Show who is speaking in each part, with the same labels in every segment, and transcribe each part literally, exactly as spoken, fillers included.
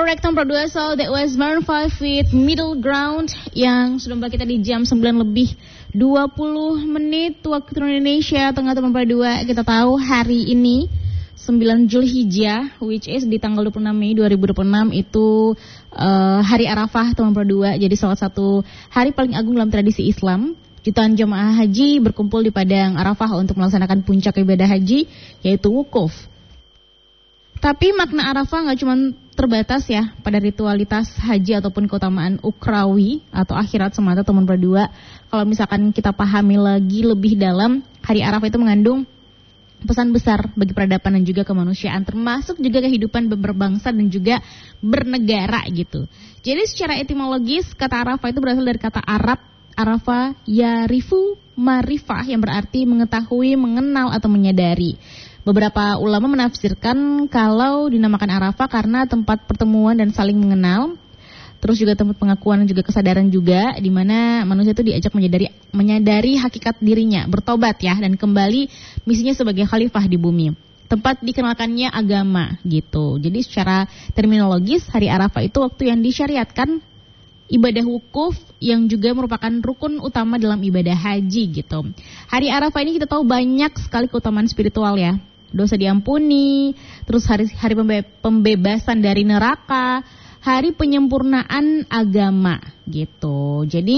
Speaker 1: Correct nomor dua, so that was Maroon five with Middle Ground yang sudah membawa kita di jam sembilan lebih dua puluh menit waktu Indonesia tengah nomor dua. Kita tahu hari ini sembilan Zulhijjah, which is di tanggal dua puluh enam Mei dua ribu dua puluh enam itu uh, hari Arafah nomor dua. Jadi salah satu hari paling agung dalam tradisi Islam. Jutaan jemaah haji berkumpul di Padang Arafah untuk melaksanakan puncak ibadah haji, yaitu wukuf. Tapi makna Arafah nggak cuma terbatas ya pada ritualitas haji ataupun keutamaan ukrawi atau akhirat semata teman berdua. Kalau misalkan kita pahami lagi lebih dalam, hari Arafah itu mengandung pesan besar bagi peradaban dan juga kemanusiaan, termasuk juga kehidupan berbangsa dan juga bernegara gitu. Jadi secara etimologis kata Arafah itu berasal dari kata Arab Arafah yarifu marifah yang berarti mengetahui, mengenal atau menyadari. Beberapa ulama menafsirkan kalau dinamakan Arafah karena tempat pertemuan dan saling mengenal, terus juga tempat pengakuan dan juga kesadaran juga, di mana manusia itu diajak menyadari menyadari hakikat dirinya, bertobat ya, dan kembali misinya sebagai khalifah di bumi. Tempat dikenalkannya agama gitu. Jadi secara terminologis hari Arafah itu waktu yang disyariatkan ibadah wukuf yang juga merupakan rukun utama dalam ibadah haji gitu. Hari Arafah ini kita tahu banyak sekali keutamaan spiritual ya. Dosa diampuni, terus hari hari pembe- pembebasan dari neraka, hari penyempurnaan agama gitu. Jadi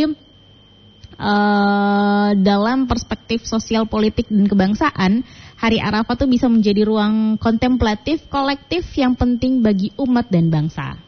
Speaker 1: uh, dalam perspektif sosial politik dan kebangsaan, hari Arafah tuh bisa menjadi ruang kontemplatif kolektif yang penting bagi umat dan bangsa.